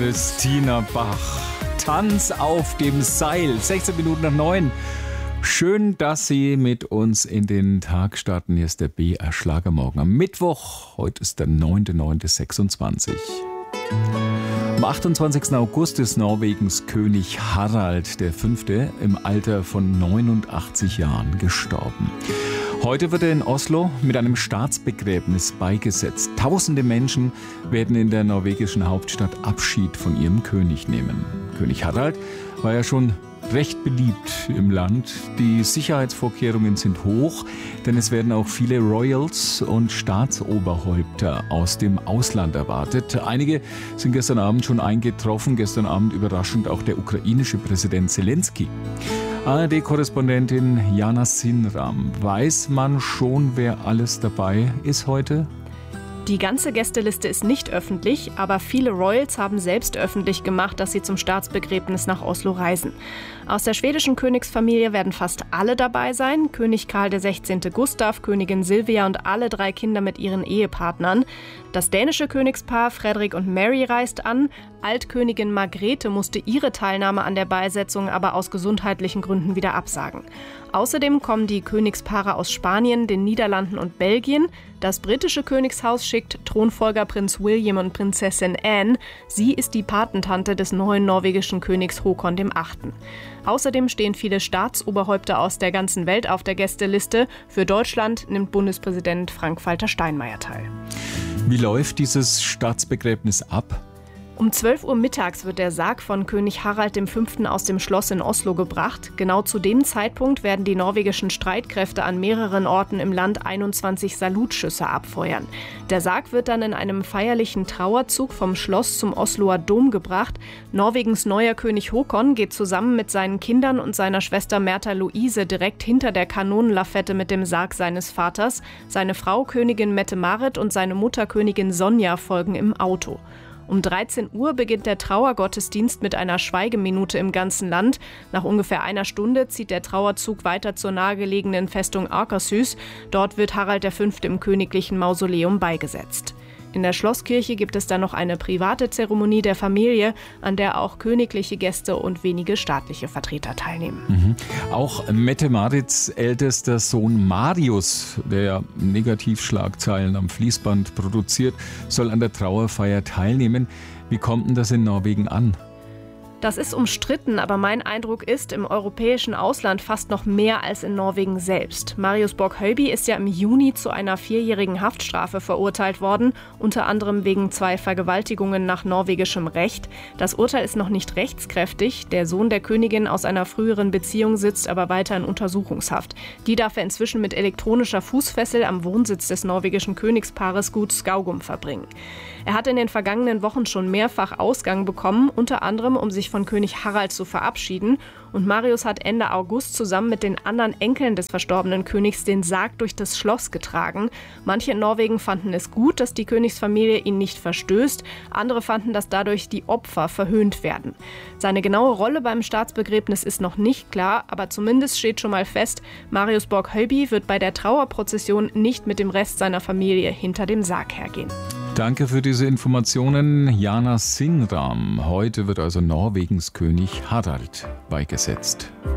Christina Bach. Tanz auf dem Seil. 16 Minuten nach 9. Schön, dass Sie mit uns in den Tag starten. Hier ist der BR Schlagermorgen am Mittwoch. Heute ist der 9.9.26. Am 28. August ist Norwegens König Harald V. im Alter von 89 Jahren gestorben. Heute wird er in Oslo mit einem Staatsbegräbnis beigesetzt. Tausende Menschen werden in der norwegischen Hauptstadt Abschied von ihrem König nehmen. König Harald war ja schon recht beliebt im Land. Die Sicherheitsvorkehrungen sind hoch, denn es werden auch viele Royals und Staatsoberhäupter aus dem Ausland erwartet. Einige sind gestern Abend schon eingetroffen. Gestern Abend überraschend auch der ukrainische Präsident Zelensky. ARD-Korrespondentin Jana Sinram. Weiß man schon, wer alles dabei ist heute? Die ganze Gästeliste ist nicht öffentlich, aber viele Royals haben selbst öffentlich gemacht, dass sie zum Staatsbegräbnis nach Oslo reisen. Aus der schwedischen Königsfamilie werden fast alle dabei sein. König Karl XVI. Gustav, Königin Silvia und alle 3 Kinder mit ihren Ehepartnern. Das dänische Königspaar Frederik und Mary reist an. Altkönigin Margrethe musste ihre Teilnahme an der Beisetzung aber aus gesundheitlichen Gründen wieder absagen. Außerdem kommen die Königspaare aus Spanien, den Niederlanden und Belgien. Das britische Königshaus schickt Thronfolger Prinz William und Prinzessin Anne. Sie ist die Patentante des neuen norwegischen Königs Håkon VIII. Außerdem stehen viele Staatsoberhäupter aus der ganzen Welt auf der Gästeliste. Für Deutschland nimmt Bundespräsident Frank-Walter Steinmeier teil. Wie läuft dieses Staatsbegräbnis ab? Um 12 Uhr mittags wird der Sarg von König Harald V. aus dem Schloss in Oslo gebracht. Genau zu dem Zeitpunkt werden die norwegischen Streitkräfte an mehreren Orten im Land 21 Salutschüsse abfeuern. Der Sarg wird dann in einem feierlichen Trauerzug vom Schloss zum Osloer Dom gebracht. Norwegens neuer König Håkon geht zusammen mit seinen Kindern und seiner Schwester Märtha Louise direkt hinter der Kanonenlafette mit dem Sarg seines Vaters. Seine Frau Königin Mette-Marit und seine Mutter Königin Sonja folgen im Auto. Um 13 Uhr beginnt der Trauergottesdienst mit einer Schweigeminute im ganzen Land. Nach ungefähr einer Stunde zieht der Trauerzug weiter zur nahegelegenen Festung Akershus. Dort wird Harald V. im königlichen Mausoleum beigesetzt. In der Schlosskirche gibt es dann noch eine private Zeremonie der Familie, an der auch königliche Gäste und wenige staatliche Vertreter teilnehmen. Auch Mette-Marits ältester Sohn Marius, der ja Negativschlagzeilen am Fließband produziert, soll an der Trauerfeier teilnehmen. Wie kommt denn das in Norwegen an? Das ist umstritten, aber mein Eindruck ist, im europäischen Ausland fast noch mehr als in Norwegen selbst. Marius Borg-Høiby ist ja im Juni zu einer 4-jährigen Haftstrafe verurteilt worden, unter anderem wegen 2 Vergewaltigungen nach norwegischem Recht. Das Urteil ist noch nicht rechtskräftig. Der Sohn der Königin aus einer früheren Beziehung sitzt aber weiter in Untersuchungshaft. Die darf er inzwischen mit elektronischer Fußfessel am Wohnsitz des norwegischen Königspaares Gut Skaugum verbringen. Er hat in den vergangenen Wochen schon mehrfach Ausgang bekommen, unter anderem um sich von König Harald zu verabschieden. Und Marius hat Ende August zusammen mit den anderen Enkeln des verstorbenen Königs den Sarg durch das Schloss getragen. Manche in Norwegen fanden es gut, dass die Königsfamilie ihn nicht verstößt. Andere fanden, dass dadurch die Opfer verhöhnt werden. Seine genaue Rolle beim Staatsbegräbnis ist noch nicht klar, aber zumindest steht schon mal fest, Marius Borg-Høiby wird bei der Trauerprozession nicht mit dem Rest seiner Familie hinter dem Sarg hergehen. Danke für diese Informationen, Jana Sinram. Heute wird also Norwegens König Harald beigesetzt.